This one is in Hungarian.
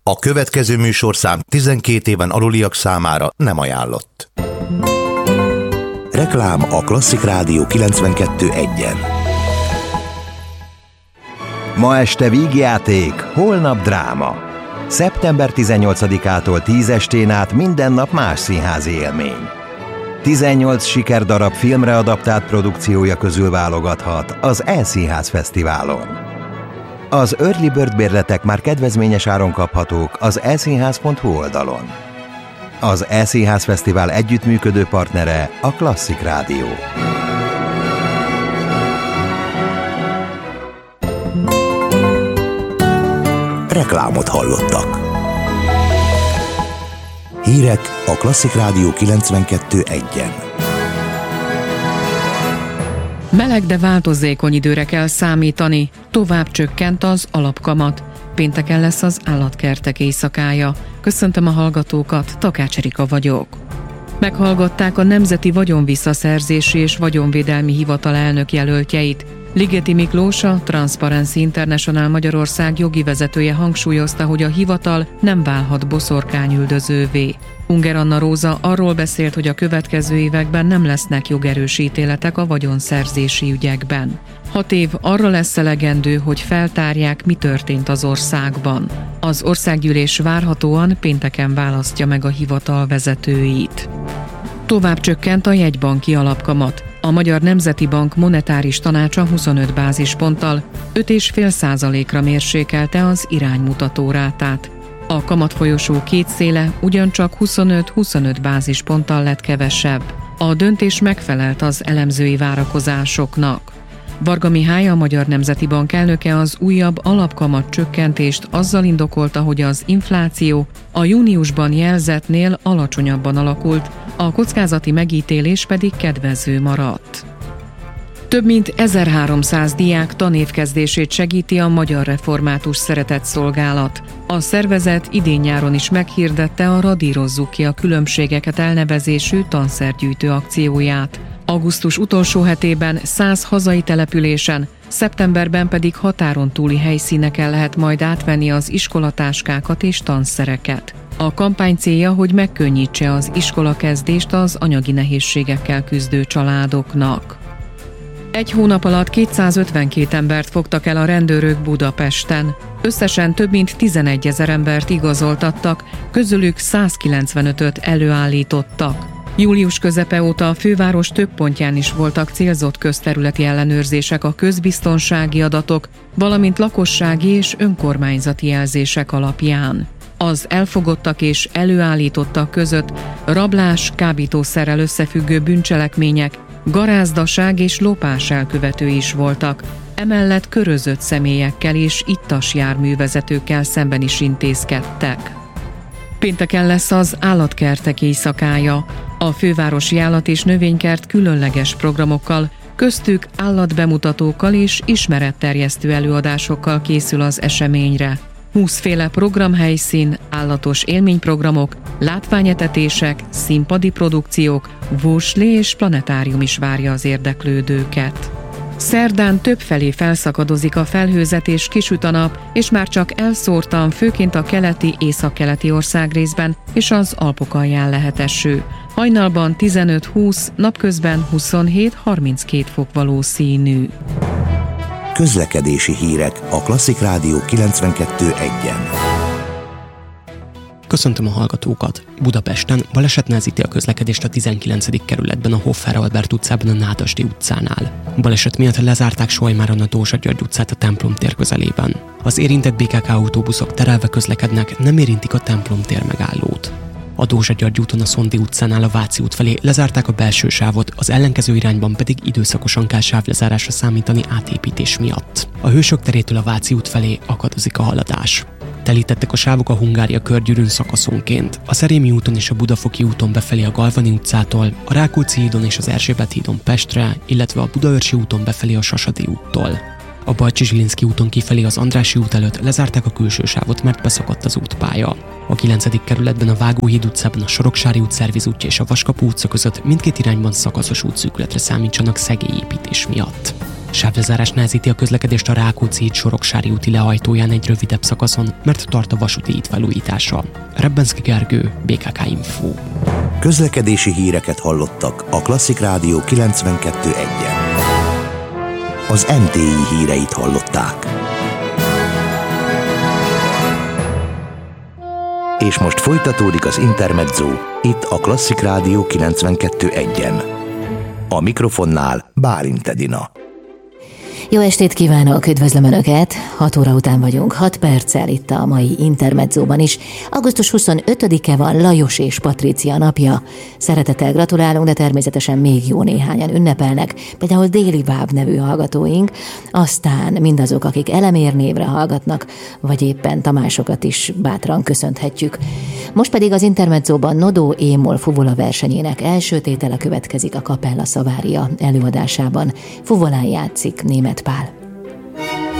A következő műsorszám 12 éven aluliak számára nem ajánlott. Reklám a Klasszik Rádió 92.1-en. Ma este vígjáték, holnap dráma. Szeptember 18-ától 10 estén át minden nap más színházi élmény. 18 sikerdarab filmre adaptált produkciója közül válogathat az E-Színház Fesztiválon. Az Early Bird bérletek már kedvezményes áron kaphatók az eszínház.hu oldalon. Az E-Színház Fesztivál együttműködő partnere a Klasszik Rádió. Reklámot hallottak. Hírek a Klasszik Rádió 92.1-en. Meleg, de változékony időre kell számítani. Tovább csökkent az alapkamat. Pénteken lesz az állatkertek éjszakája. Köszöntöm a hallgatókat, Takács Erika vagyok. Meghallgatták a Nemzeti Vagyonvisszaszerzési és Vagyonvédelmi Hivatal elnök jelöltjeit. Ligeti Miklós, a Transparency International Magyarország jogi vezetője hangsúlyozta, hogy a hivatal nem válhat boszorkányüldözővé. Unger Anna Róza arról beszélt, hogy a következő években nem lesznek jogerős ítéletek a vagyonszerzési ügyekben. 6 év arra lesz elegendő, hogy feltárják, mi történt az országban. Az országgyűlés várhatóan pénteken választja meg a hivatal vezetőit. Tovább csökkent a jegybanki alapkamat. A Magyar Nemzeti Bank monetáris tanácsa 25 bázisponttal 5,5%-ra mérsékelte az iránymutató rátát. A kamatfolyosó két széle ugyancsak 25-25 bázisponttal lett kevesebb. A döntés megfelelt az elemzői várakozásoknak. Varga Mihály, a Magyar Nemzeti Bank elnöke az újabb alapkamat csökkentést azzal indokolta, hogy az infláció a júniusban jelzettnél alacsonyabban alakult, a kockázati megítélés pedig kedvező maradt. Több mint 1300 diák tanévkezdését segíti a Magyar Református Szeretetszolgálat. A szervezet idén-nyáron is meghirdette a Radírozzuk ki a különbségeket elnevezésű tanszergyűjtő akcióját. Augusztus utolsó hetében 100 hazai településen, szeptemberben pedig határon túli helyszíneken lehet majd átvenni az iskolatáskákat és tanszereket. A kampány célja, hogy megkönnyítse az iskolakezdést az anyagi nehézségekkel küzdő családoknak. Egy hónap alatt 252 embert fogtak el a rendőrök Budapesten. Összesen több mint 11 000 embert igazoltattak, közülük 195-öt előállítottak. Július közepe óta a főváros több pontján is voltak célzott közterületi ellenőrzések a közbiztonsági adatok, valamint lakossági és önkormányzati jelzések alapján. Az elfogottak és előállítottak között rablás, kábítószerrel összefüggő bűncselekmények, garázdaság és lopás elkövetői is voltak, emellett körözött személyekkel és ittas járművezetőkkel szemben is intézkedtek. Pénteken lesz az állatkertek éjszakája. A fővárosi állat- és növénykert különleges programokkal, köztük állatbemutatókkal és ismeretterjesztő előadásokkal készül az eseményre. 20 féle programhelyszín, állatos élményprogramok, látványetetések, színpadi produkciók, vóslé és planetárium is várja az érdeklődőket. Szerdán többfelé felszakadozik a felhőzet és kisüt a nap, és már csak elszórtan, főként a keleti, északkeleti országrészben és az Alpok alján lehet eső. Hajnalban 15-20, napközben 27-32 fok valószínű. Közlekedési hírek a Klasszik Rádió 92.1-en. Köszöntöm a hallgatókat! Budapesten baleset nehezíti a közlekedést a 19. kerületben a Hoffer Albert utcában a Nádasdy utcánál. A baleset miatt lezárták Solymáron a Dózsa György utcát a Templom tér közelében. Az érintett BKK autóbuszok terelve közlekednek, nem érintik a Templom tér megállót. A Dózsa György úton a Szondi utcánál a Váci út felé lezárták a belső sávot, az ellenkező irányban pedig időszakosan kell sávlezárásra számítani átépítés miatt. A Hősök terétől a Váci út felé akadozik a haladás. Telítettek a sávok a Hungária körgyűrűn szakaszonként, a Szerémi úton és a Budafoki úton befelé a Galvani utcától, a Rákóczi hídon és az Erzsébet hídon Pestre, illetve a Budaörsi úton befelé a Sasadi úttól. A Bajcsy-Zsilinszky úton kifelé az Andrássy út előtt lezárták a külső sávot, mert beszakadt az útpálya. A 9. kerületben a Vágóhíd utcában a Soroksári út szervizútja és a Vaskapu utca között mindkét irányban szakaszos útszűkületre számítsanak szegélyépítés miatt. Sávlezárás nehezíti a közlekedést a Rákóczi-Soroksári úti lehajtóján egy rövidebb szakaszon, mert tart a vasúti híd felújítása. Rebbenszky Gergő, BKK Info. Közlekedési híreket hallottak a Klasszik Rádió 92.1-en. Az NTI híreit hallották. És most folytatódik az Intermezzo, itt a Klasszik Rádió 92.1-en. A mikrofonnál Bálint Edina. Jó estét kívánok, üdvözlöm Önöket! 6 óra után vagyunk, 6 perccel itt a mai Intermezzóban is. Augusztus 25-e van, Lajos és Patrícia napja. Szeretettel gratulálunk, de természetesen még jó néhányan ünnepelnek, például Déli Báb nevű hallgatóink, aztán mindazok, akik Elemér névre hallgatnak, vagy éppen Tamásokat is bátran köszönhetjük. Most pedig az Intermezzóban Nodó Émol fuvola versenyének első tétele következik a Kapella Szavária előadásában. Fuvolán játszik Németh Pál.